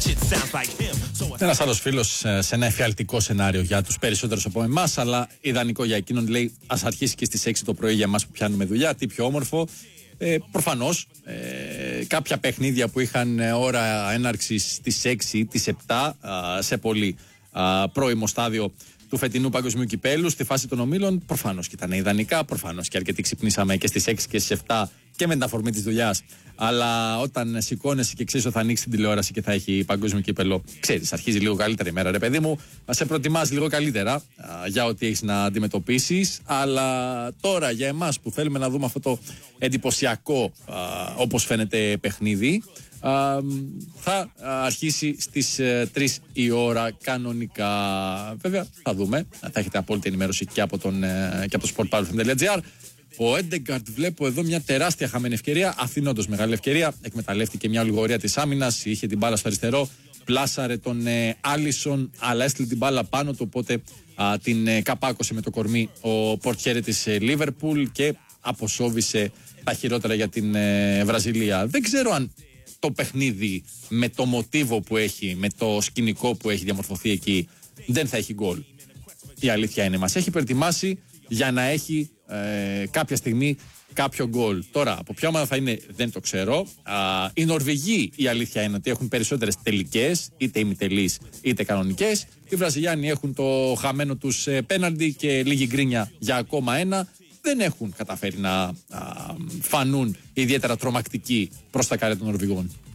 Ένας άλλος φίλος σε ένα εφιαλτικό σενάριο για τους περισσότερους από εμάς, αλλά ιδανικό για εκείνον, λέει: ας αρχίσει και στις 6 το πρωί για εμάς που πιάνουμε δουλειά. Τι πιο όμορφο. Προφανώς κάποια παιχνίδια που είχαν ώρα έναρξης στις 6 ή τις 7 σε πολύ πρώιμο στάδιο του φετινού παγκοσμίου κυπέλου, στη φάση των ομίλων, προφανώς και ήταν ιδανικά. Προφανώς και αρκετοί ξυπνήσαμε και στις 6 και στις 7 και με την αφορμή της δουλειάς. Αλλά όταν σηκώνεσαι και ξέρεις ότι θα ανοίξει την τηλεόραση και θα έχει παγκόσμιο κύπελο, ξέρεις, αρχίζει λίγο καλύτερη η μέρα, ρε παιδί μου. Σε προετοιμάζει λίγο καλύτερα για ό,τι έχεις να αντιμετωπίσεις. Αλλά τώρα για εμάς που θέλουμε να δούμε αυτό το εντυπωσιακό, όπως φαίνεται, παιχνίδι, θα αρχίσει στις 3 η ώρα κανονικά. Βέβαια θα δούμε, θα έχετε απόλυτη ενημέρωση και από το sportpalfm.gr. Ο Έντεγκαρτ, βλέπω εδώ μια τεράστια χαμένη ευκαιρία, αθηνόντως μεγάλη ευκαιρία. Εκμεταλλεύτηκε μια ολιγορία της άμυνας, είχε την μπάλα στο αριστερό, πλάσαρε τον Άλισον, αλλά έστειλε την μπάλα πάνω του, οπότε την καπάκωσε με το κορμί ο πορτιέρη της Λίβερπουλ και αποσόβησε τα χειρότερα για την Βραζιλία. Δεν ξέρω αν το παιχνίδι με το μοτίβο που έχει, με το σκηνικό που έχει διαμορφωθεί εκεί, δεν θα έχει γκολ. Η αλήθεια είναι, μας έχει προετοιμάσει για να έχει κάποια στιγμή κάποιο γκολ. Τώρα, από ποια ομάδα θα είναι δεν το ξέρω. Οι Νορβηγοί, η αλήθεια είναι ότι έχουν περισσότερες τελικές, είτε ημιτελείς είτε κανονικές. Οι Βραζιλιάνοι έχουν το χαμένο τους πέναλτι και λίγη γκρίνια για ακόμα ένα. Δεν έχουν καταφέρει να φανούν ιδιαίτερα τρομακτικοί προς τα καρέ των Νορβηγών.